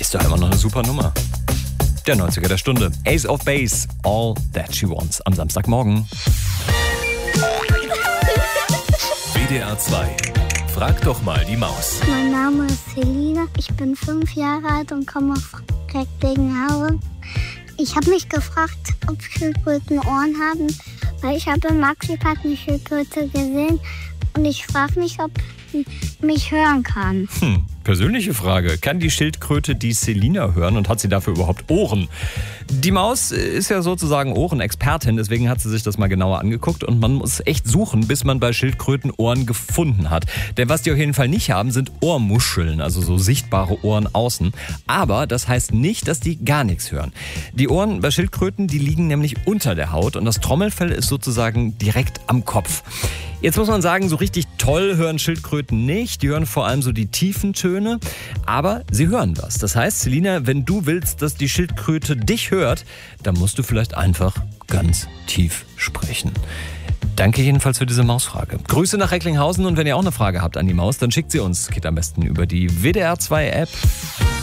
Ist doch immer noch eine super Nummer. Der 90er der Stunde. Ace of Base, All That She Wants am Samstagmorgen. WDR 2. Frag doch mal die Maus. Mein Name ist Selina, ich bin 5 Jahre alt und komme aus Recklinghausen. Ich habe mich gefragt, ob Schildkröten Ohren haben, weil ich habe im Maxi-Park eine Schildkröte gesehen und ich frage mich, ob sie mich hören kann. Persönliche Frage. Kann die Schildkröte die Selina hören und hat sie dafür überhaupt Ohren? Die Maus ist ja sozusagen Ohrenexpertin, deswegen hat sie sich das mal genauer angeguckt und man muss echt suchen, bis man bei Schildkröten Ohren gefunden hat. Denn was die auf jeden Fall nicht haben, sind Ohrmuscheln, also so sichtbare Ohren außen. Aber das heißt nicht, dass die gar nichts hören. Die Ohren bei Schildkröten, die liegen nämlich unter der Haut und das Trommelfell ist sozusagen direkt am Kopf. Jetzt muss man sagen, so richtig toll hören Schildkröten nicht. Die hören vor allem so die tiefen Töne, aber sie hören was. Das heißt, Selina, wenn du willst, dass die Schildkröte dich hört, dann musst du vielleicht einfach ganz tief sprechen. Danke jedenfalls für diese Mausfrage. Grüße nach Recklinghausen und wenn ihr auch eine Frage habt an die Maus, dann schickt sie uns. Geht am besten über die WDR 2 App.